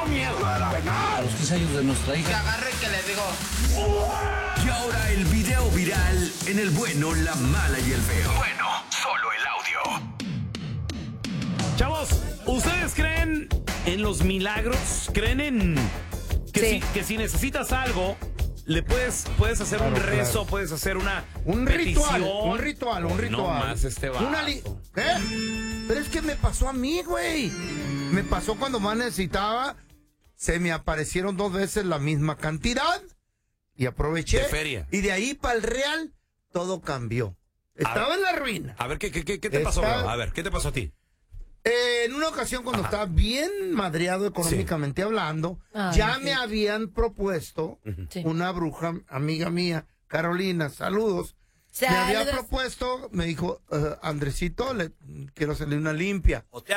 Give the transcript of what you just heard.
tengo miedo. A los 15 años de nuestra hija. Que agarre que le digo. Y ahora el video viral en El Bueno, la Mala y el Feo. Bueno, solo el audio. Chavos, ¿ustedes creen en los milagros? ¿Creen en que, si necesitas algo, le puedes hacer un rezo, puedes hacer un petición? ritual. No más vato. Pero es que me pasó a mí, güey. Me pasó cuando más necesitaba. Se me aparecieron 2 veces la misma cantidad. Y aproveché. De feria. Y de ahí para el real, todo cambió. Estaba en la ruina. A ver, ¿qué te pasó, bro? A ver, ¿qué te pasó a ti? En una ocasión cuando estaba bien madreado económicamente hablando, ya me habían propuesto una bruja, amiga mía, Carolina, saludos. Me había propuesto, me dijo, Andresito, quiero hacerle una limpia.